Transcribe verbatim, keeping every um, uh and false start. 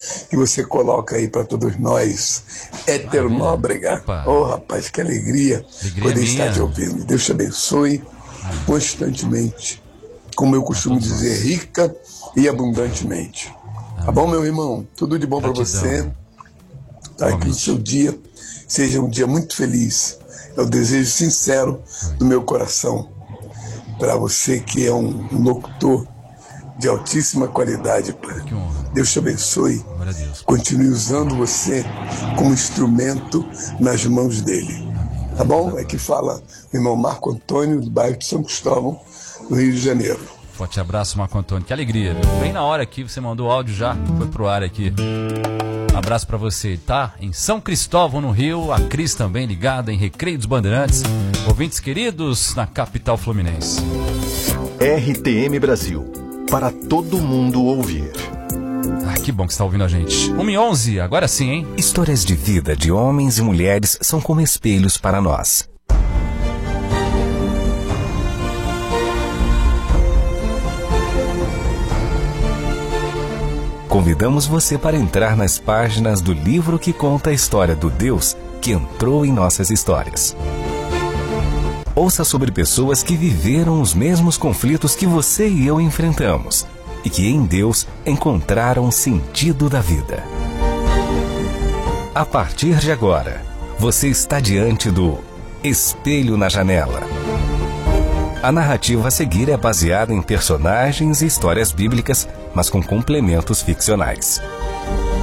que você coloca aí para todos nós. Hétero Nóbrega. Oh, rapaz, que alegria, alegria poder minha. estar te ouvindo. Deus te abençoe Amém. constantemente. Como eu costumo dizer, rica e abundantemente. Amém. Tá bom, meu irmão? Tudo de bom para você. Tá, que o seu dia seja um dia muito feliz. É o desejo sincero do meu coração. Para você que é um locutor de altíssima qualidade, Pai. Deus te abençoe. Continue usando você como instrumento nas mãos dele. Tá bom? É que fala o irmão Marco Antônio, do bairro de São Cristóvão, no Rio de Janeiro. Forte abraço, Marco Antônio. Que alegria. Bem na hora aqui, você mandou o áudio já, foi pro ar aqui. Abraço pra você, tá? Em São Cristóvão, no Rio, a Cris também ligada em Recreio dos Bandeirantes. Ouvintes queridos na capital fluminense. R T M Brasil, para todo mundo ouvir. Ah, que bom que você está ouvindo a gente. uma e onze, agora sim, hein? Histórias de vida de homens e mulheres são como espelhos para nós. Convidamos você para entrar nas páginas do livro que conta a história do Deus que entrou em nossas histórias. Ouça sobre pessoas que viveram os mesmos conflitos que você e eu enfrentamos e que em Deus encontraram o sentido da vida. A partir de agora, você está diante do Espelho na Janela. A narrativa a seguir é baseada em personagens e histórias bíblicas, mas com complementos ficcionais.